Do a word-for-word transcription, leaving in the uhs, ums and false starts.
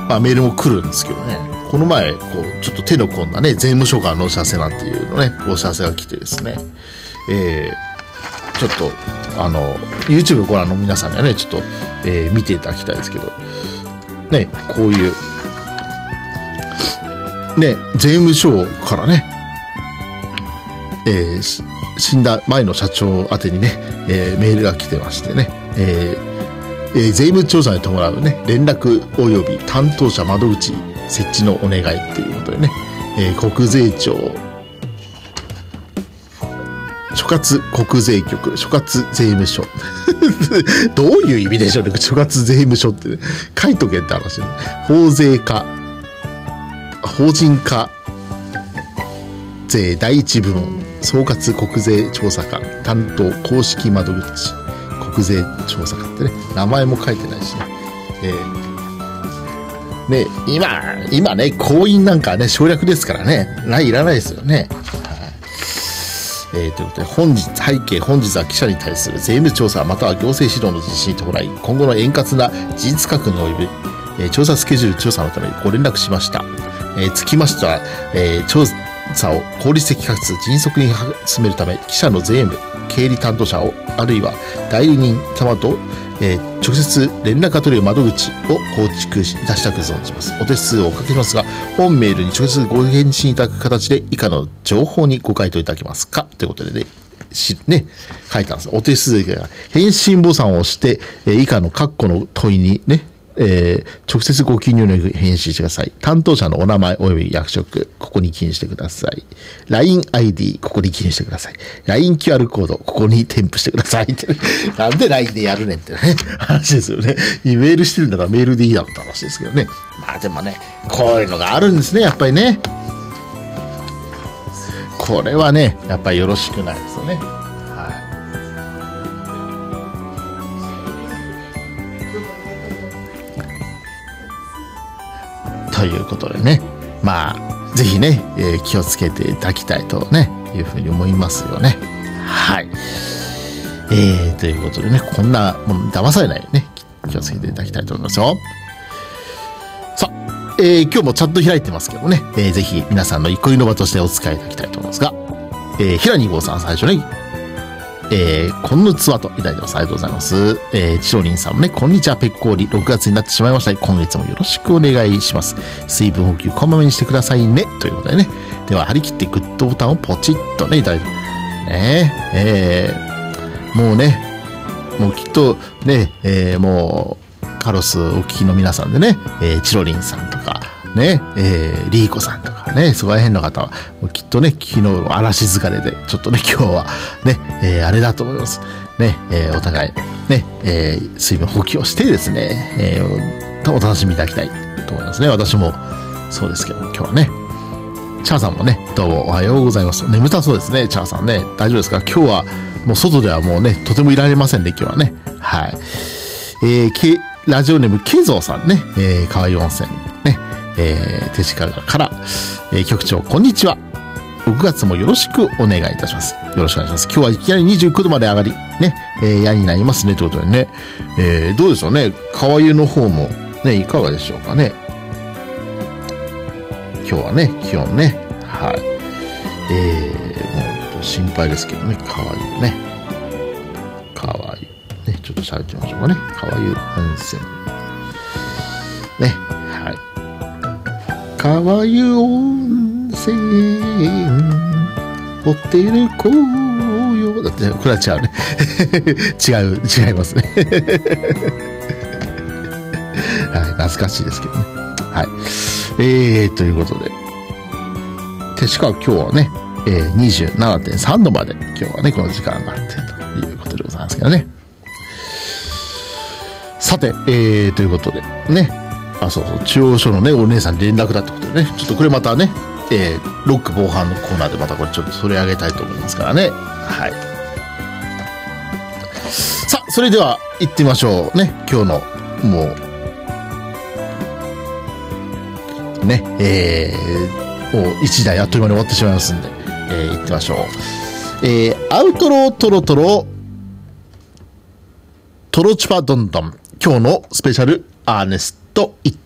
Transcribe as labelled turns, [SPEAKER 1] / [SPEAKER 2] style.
[SPEAKER 1] まあ、メールも来るんですけどね、この前こうちょっと手の込んだね税務署からのお知らせなんていうのねお知らせが来てですね、えー、ちょっとあの YouTube ご覧の皆さんにはねちょっと、えー、見ていただきたいですけどね、こういうね税務署からね、えー、死んだ前の社長宛てにね、えー、メールが来てましてね、えーえー、税務調査に伴うね連絡及び担当者窓口設置のお願いということでね、えー、国税庁所轄国税局所轄税務署どういう意味でしょうね、所轄税務署って、ね、書いとけって話、ね、法税課法人課税第一部門総括国税調査官担当公式窓口国税調査官ってね名前も書いてないしね、えー、ね今今ね行員なんかね省略ですからねないいらないですよね。えー、ということで本日背景本日は記者に対する税務調査または行政指導の実施に伴い今後の円滑な事実確認に及び、えー、調査スケジュール調査のためにご連絡しました。えー、つきましては、えー、調査を効率的かつ迅速に進めるため記者の税務経理担当者をあるいは代理人様と、えー、直接連絡が取れる窓口を構築いたしたく存じます。お手数をおかけしますが本メールに直接ご返信いただく形で以下の情報にご回答いただけますかということでね、ね書いたんです。お手数が返信ボタンを押して、えー、以下の括弧の問いにねえー、直接ご記入の返信してください。担当者のお名前及び役職、ここに記入してください。ラインアイディー、ここに記入してください。ラインキューアール コード、ここに添付してくださいって、ね。なんで ライン でやるねんってね、話ですよね。メールしてるんだからメールでいいだろうって話ですけどね。まあでもね、こういうのがあるんですね、やっぱりね。これはね、やっぱりよろしくないですよね。ということでね、まあぜひね、えー、気をつけていただきたいとねいうふうに思いますよね。はい、えー、ということでね、こんなもの騙されないようにね気をつけていただきたいと思いますよ。さあ、えー、今日もチャット開いてますけどね、えー、ぜひ皆さんの憩いの場としてお使いいただきたいと思いますが、えー、平に号さん最初ね、えー、こんぬつわといただいてます。ありがとうございます。えー、ちろりんさんもね、こんにちは、ぺっこうり。ろくがつになってしまいましたが、今月もよろしくお願いします。水分補給こまめにしてくださいね。ということでね。では、張り切ってグッドボタンをポチッとね、いただいて。ねえ、えー、もうね、もうきっとね、えー、もう、カロスお聞きの皆さんでね、えー、ちろりんさんとか、ね、えー、リーコさんとかね、そこら辺の方は、きっとね、昨日の嵐疲れで、ちょっとね、今日はね、えー、あれだと思います。ね、えー、お互い、ね、えー、水分補給をしてですね、えー、お楽しみいただきたいと思いますね。私も、そうですけど、今日はね、チャーさんもね、どうもおはようございます。眠たそうですね、チャーさんね。大丈夫ですか？今日は、もう外ではもうね、とてもいられませんね、今日はね。はい。えー、け、ラジオネーム、ケイゾーさんね、えー、河合温泉、ね、えー、手近から、えー、局長、こんにちは。ろくがつもよろしくお願いいたします。よろしくお願いします。今日はいきなりにじゅうきゅうどまで上がり、ね、えー、嫌になりますね、ということでね。えー、どうでしょうね。川湯の方も、ね、いかがでしょうかね。今日はね、気温ね。はい。えー、もう、心配ですけどね、川湯ね。川湯。ね、ちょっと喋ってみましょうかね。川湯温泉。ね、はい。川湯温泉ホテル紅葉だってこれは違うね違う違いますねはい、懐かしいですけどね。はい、えー、ということで手近今日はね、えー、にじゅうななてんさんどまで今日はねこの時間があってということでございますけどね。さて、えー、ということでね、あ、そうそう、中央署のね、お姉さんに連絡だってことでね、ちょっとこれまたね、えー、ロック防犯のコーナーでまたこれちょっと取り上げたいと思いますからね。はい。さあ、それでは行ってみましょうね。今日の、もう、ね、えー、もういちだいあっという間に終わってしまいますんで、えー、行ってみましょう。えー、アウトロートロトロ、トロチュパドンドン、今日のスペシャルアーネスト、いっ